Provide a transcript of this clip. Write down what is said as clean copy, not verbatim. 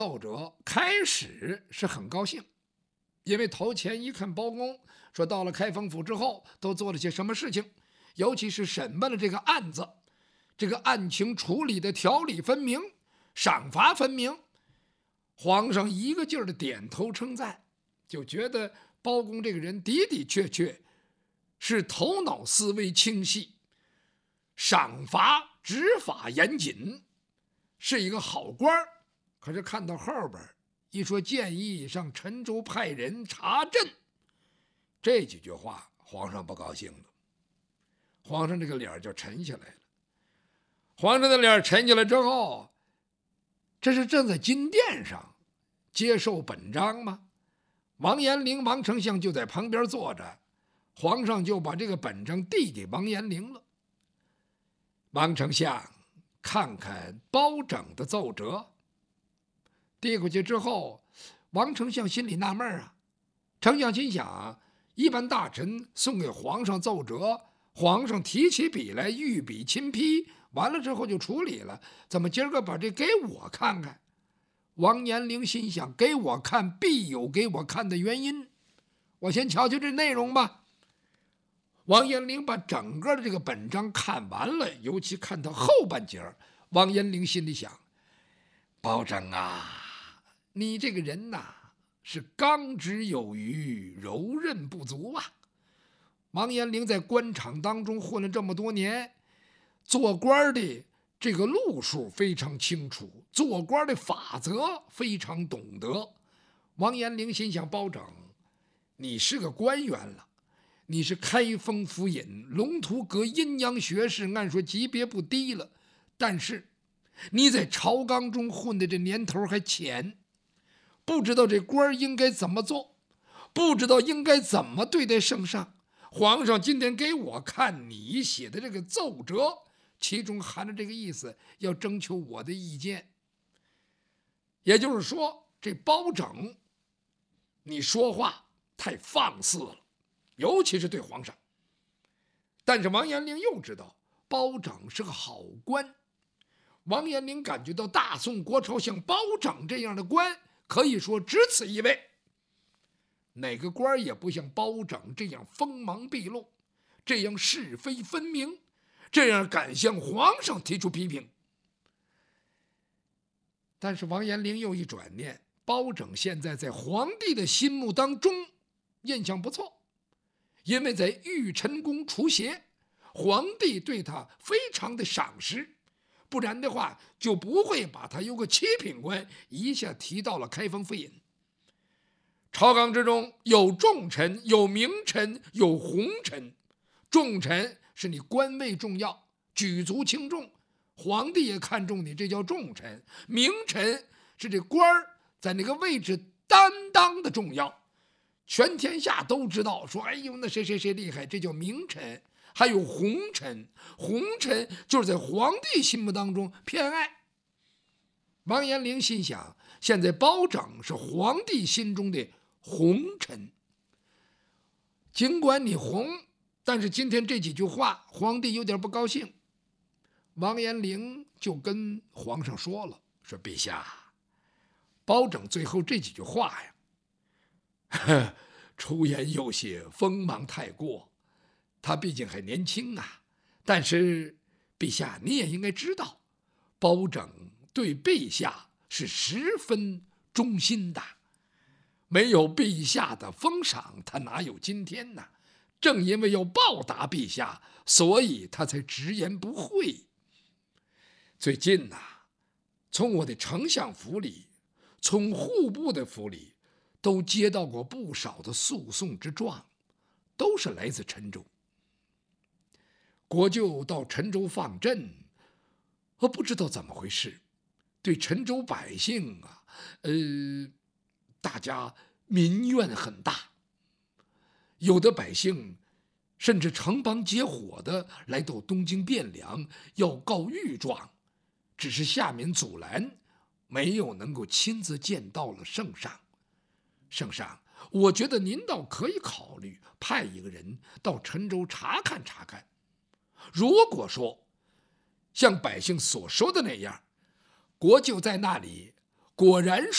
奏折开始是很高兴，因为头前一看包公说到了开封府之后都做了些什么事情，尤其是审问了这个案子，这个案情处理的条理分明，赏罚分明，皇上一个劲儿的点头称赞，就觉得包公这个人的的确确是头脑思维清晰，赏罚执法严谨，是一个好官儿。可是看到后边一说建议上陈州派人查镇，这几句话皇上不高兴了，皇上这个脸就沉下来了。皇上的脸沉下来之后，这是正在金殿上接受本章吗？王延龄王丞相就在旁边坐着，皇上就把这个本章递给王延龄了。王丞相看看包拯的奏折，递过去之后，王丞相心里纳闷啊。丞相心想，一般大臣送给皇上奏折，皇上提起笔来御笔亲批，完了之后就处理了，怎么今儿个把这给我看看？王延龄心想，给我看必有给我看的原因，我先瞧瞧这内容吧。王延龄把整个的这个本章看完了，尤其看到后半截，王延龄心里想，包拯啊，你这个人呐，是刚直有余，柔韧不足啊。王延龄在官场当中混了这么多年，做官的这个路数非常清楚，做官的法则非常懂得。王延龄心想，包拯，你是个官员了，你是开封府尹，龙图阁阴阳学士，按说级别不低了，但是你在朝纲中混的这年头还浅，不知道这官应该怎么做，不知道应该怎么对待圣上。皇上今天给我看你写的这个奏折，其中含着这个意思，要征求我的意见。也就是说，这包拯你说话太放肆了，尤其是对皇上。但是王延龄又知道包拯是个好官，王延龄感觉到大宋国朝像包拯这样的官，可以说只此一位，哪个官也不像包拯这样锋芒毕露，这样是非分明，这样敢向皇上提出批评。但是王延龄又一转念，包拯现在在皇帝的心目当中印象不错，因为在玉陈宫除邪，皇帝对他非常的赏识，不然的话就不会把他由个七品官一下提到了开封府尹。朝纲之中有重臣，有名臣，有红臣。重臣是你官位重要，举足轻重，皇帝也看重你，这叫重臣。名臣是这官儿在那个位置担当的重要，全天下都知道，说哎呦那谁谁谁厉害，这叫名臣。还有红臣，红臣就是在皇帝心目当中偏爱。王延龄心想，现在包拯是皇帝心中的红臣，尽管你红，但是今天这几句话皇帝有点不高兴。王延龄就跟皇上说了，说陛下，包拯最后这几句话呀，出言有些锋芒太过，他毕竟还年轻啊。但是陛下你也应该知道，包拯对陛下是十分忠心的，没有陛下的封赏，他哪有今天呢？正因为要报答陛下，所以他才直言不讳。最近呐，从我的丞相府里，从户部的府里，都接到过不少的诉讼之状，都是来自陈州。国舅到陈州放赈，我不知道怎么回事，对陈州百姓啊，大家民怨很大，有的百姓甚至成帮结伙的来到东京汴梁要告御状，只是下面阻拦，没有能够亲自见到了圣上。圣上，我觉得您倒可以考虑派一个人到陈州查看查看，如果说像百姓所说的那样，国舅在那里果然